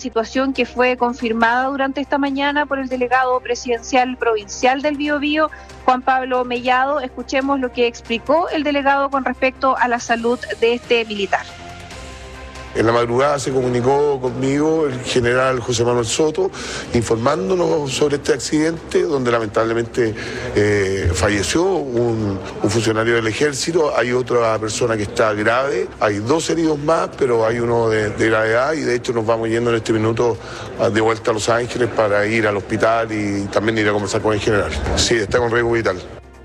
situación que fue confirmada durante esta mañana por el delegado presidencial provincial del Biobío, Juan Pablo Mellado. Escuchemos lo que explicó el delegado con respecto a la salud de este militar. En la madrugada se comunicó conmigo el general José Manuel Soto, informándonos sobre este accidente, donde lamentablemente falleció un funcionario del ejército. Hay otra persona que está grave, hay 2 heridos más, pero hay uno de gravedad, y de hecho nos vamos yendo en este minuto de vuelta a Los Ángeles para ir al hospital y también ir a conversar con el general. Sí, está con riesgo vital.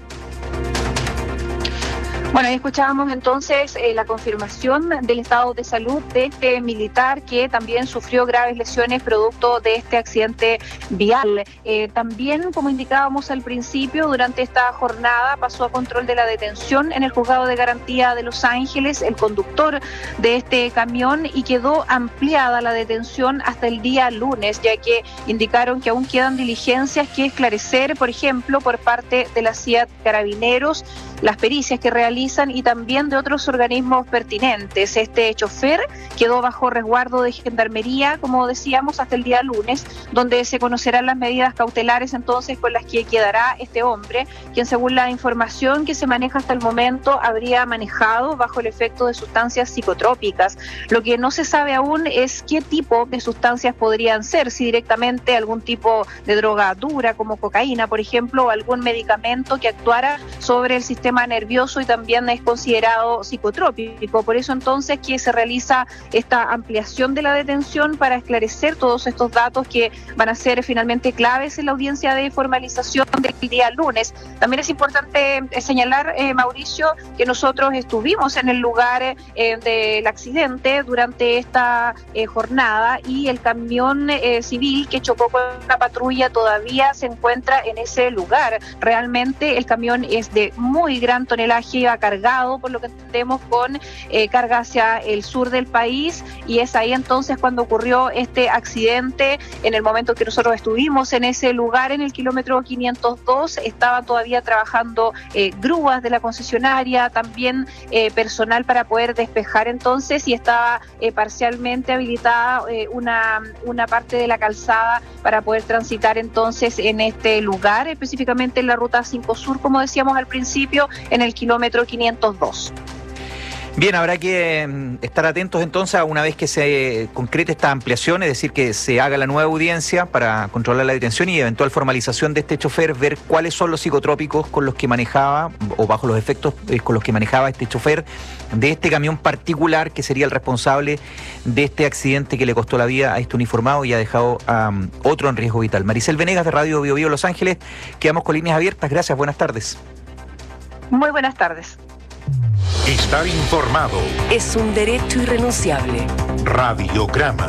Bueno, ahí escuchábamos entonces la confirmación del estado de salud de este militar que también sufrió graves lesiones producto de este accidente vial. También, como indicábamos al principio, durante esta jornada pasó a control de la detención en el Juzgado de Garantía de Los Ángeles el conductor de este camión, y quedó ampliada la detención hasta el día lunes, ya que indicaron que aún quedan diligencias que esclarecer, por ejemplo, por parte de la CIA Carabineros, las pericias que realizan y también de otros organismos pertinentes. Este chofer quedó bajo resguardo de Gendarmería, como decíamos, hasta el día lunes, donde se conocerán las medidas cautelares entonces con las que quedará este hombre, quien según la información que se maneja hasta el momento habría manejado bajo el efecto de sustancias psicotrópicas. Lo que no se sabe aún es qué tipo de sustancias podrían ser, si directamente algún tipo de droga dura como cocaína, por ejemplo, o algún medicamento que actuara sobre el sistema nervioso y también es considerado psicotrópico. Por eso entonces que se realiza esta ampliación de la detención para esclarecer todos estos datos que van a ser finalmente claves en la audiencia de formalización del día lunes. También es importante señalar, Mauricio, que nosotros estuvimos en el lugar del accidente durante esta jornada, y el camión civil que chocó con la patrulla todavía se encuentra en ese lugar. Realmente el camión es de muy gran tonelaje, iba cargado, por lo que entendemos, con carga hacia el sur del país, y es ahí entonces cuando ocurrió este accidente. En el momento que nosotros estuvimos en ese lugar, en el kilómetro 502, estaban todavía trabajando grúas de la concesionaria, también personal para poder despejar entonces, y estaba parcialmente habilitada una parte de la calzada para poder transitar entonces en este lugar, específicamente en la ruta 5 Sur, como decíamos al principio, en el kilómetro 502. Bien, habrá que estar atentos entonces a una vez que se concrete esta ampliación, es decir, que se haga la nueva audiencia para controlar la detención y eventual formalización de este chofer, ver cuáles son los psicotrópicos con los que manejaba, o bajo los efectos con los que manejaba este chofer de este camión particular, que sería el responsable de este accidente que le costó la vida a este uniformado y ha dejado a otro en riesgo vital. Maricel Venegas, de Radio Biobío Los Ángeles. Quedamos con líneas abiertas. Gracias, buenas tardes. Muy buenas tardes. Estar informado es un derecho irrenunciable. Radiograma.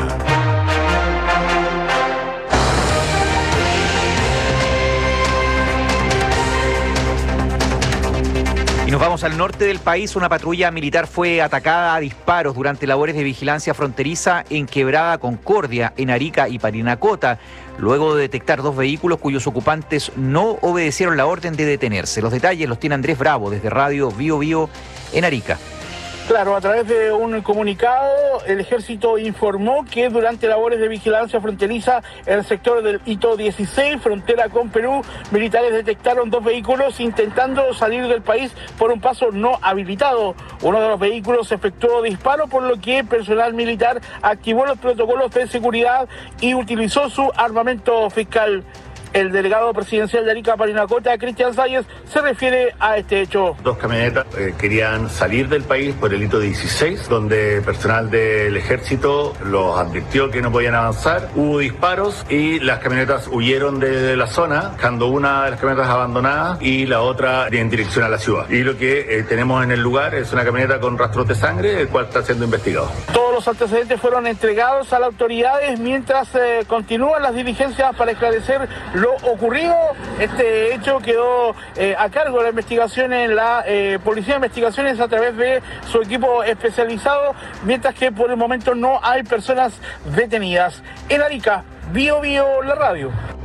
Y nos vamos al norte del país. Una patrulla militar fue atacada a disparos durante labores de vigilancia fronteriza en Quebrada Concordia, en Arica y Parinacota, luego de detectar 2 vehículos cuyos ocupantes no obedecieron la orden de detenerse. Los detalles los tiene Andrés Bravo desde Radio Biobío en Arica. Claro, a través de un comunicado, el Ejército informó que durante labores de vigilancia fronteriza en el sector del Hito 16, frontera con Perú, militares detectaron 2 vehículos intentando salir del país por un paso no habilitado. Uno de los vehículos efectuó disparo, por lo que personal militar activó los protocolos de seguridad y utilizó su armamento fiscal. El delegado presidencial de Arica Parinacota, Cristian Salles, se refiere a este hecho. 2 camionetas querían salir del país por el Hito 16, donde personal del ejército los advirtió que no podían avanzar. Hubo disparos y las camionetas huyeron de la zona, dejando una de las camionetas abandonadas y la otra en dirección a la ciudad. Y lo que tenemos en el lugar es una camioneta con rastros de sangre, el cual está siendo investigado. Todos los antecedentes fueron entregados a las autoridades mientras continúan las diligencias para esclarecer lo ocurrido. Este hecho quedó a cargo de la investigación en la Policía de Investigaciones a través de su equipo especializado, mientras que por el momento no hay personas detenidas. En Arica, Biobío, la radio.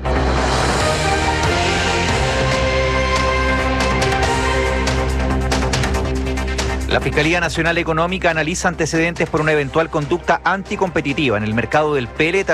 La Fiscalía Nacional Económica analiza antecedentes por una eventual conducta anticompetitiva en el mercado del pellet